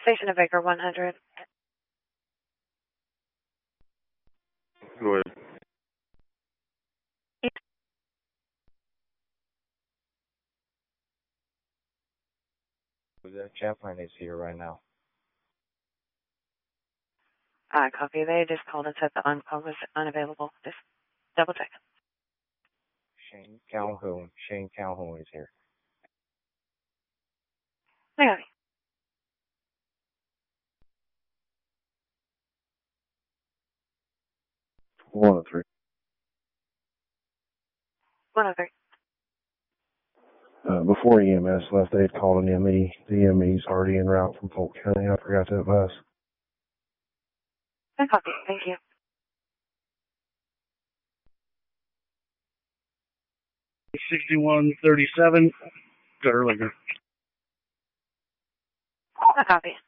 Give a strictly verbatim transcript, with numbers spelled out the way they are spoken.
Station of Baker one hundred. Go ahead. The chaplain is here right now. I copy. They just called and said the on-call was unavailable. Just double check. Shane Calhoun. Shane Calhoun is here. I got it. one oh three. one oh three. Uh, before E M S left, they had called an M E. The M E's already en route from Polk County. I forgot to advise. I copy. Thank you. sixty-one thirty-seven. Got her later. I copy.